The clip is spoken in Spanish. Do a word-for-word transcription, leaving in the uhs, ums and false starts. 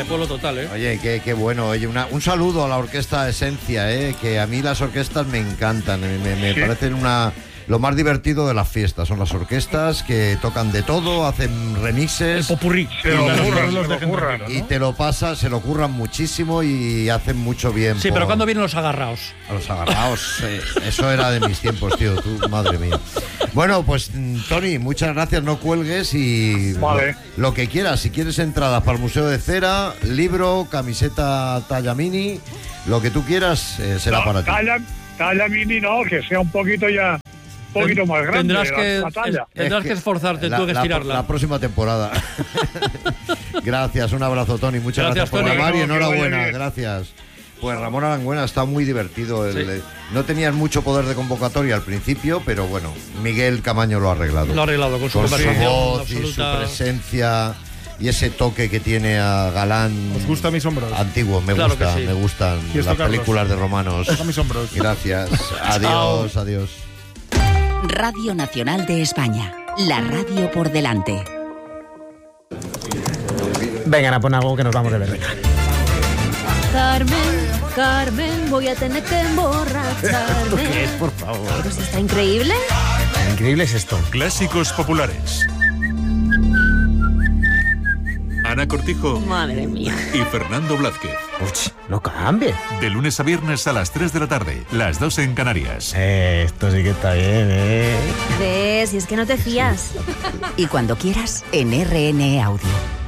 de pueblo total, ¿eh? Oye, qué, qué bueno. Oye, una, un saludo a la orquesta Esencia, ¿eh? Que a mí las orquestas me encantan. Me, me, me Sí. parecen una... Lo más divertido de las fiestas son las orquestas que tocan de todo, hacen remixes. El popurrí. Se lo Claro, ocurran, los se lo dejen ocurran. tranquilos, Y te lo pasas, se lo curran muchísimo y hacen mucho bien. Sí, por- pero ¿cuándo vienen los agarraos? A los agarrados. eh, eso era de mis tiempos, tío. Tú, madre mía. Bueno, pues mm, Tony, muchas gracias. No cuelgues y Vale. lo, lo que quieras. Si quieres entradas para el Museo de Cera, libro, camiseta talla mini, lo que tú quieras eh, será No, para ti. talla, talla mini no, que sea un poquito ya, un poquito más grande Tendrás la, que, la talla. tendrás Es que, que esforzarte la, tú que la- estirarla. La próxima temporada. Gracias, un abrazo, Tony. Muchas Gracias, gracias, por Tony. llamar y Que vaya enhorabuena. bien. Gracias. Pues Ramón Aranguena está muy divertido. El- Sí. eh, no tenías mucho poder de convocatoria al principio, pero bueno, Miguel Camaño lo ha arreglado. Lo ha arreglado con su Con su conversación voz y su absoluta. presencia y ese toque que tiene a galán. ¿Os gusta mis hombros? Antiguo, me Claro gusta, que sí. me gustan ¿Quieres las tocarlos? películas de romanos. Toca mis hombros. Gracias. Adiós, adiós. Radio Nacional de España. La radio por delante. Venga, pon algo que nos vamos de berreca. Carmen, Carmen, voy a tener que emborracharme. ¿Qué es, por favor? Pues está increíble. Increíble es esto. Clásicos populares. Ana Cortijo Madre mía. y Fernando Blázquez. Uch, no cambie. De lunes a viernes a las tres de la tarde, las dos en Canarias. Eh, esto sí que está bien, ¿eh? ¿Ves? Y es que no te fías. Y cuando quieras, en R N E Audio.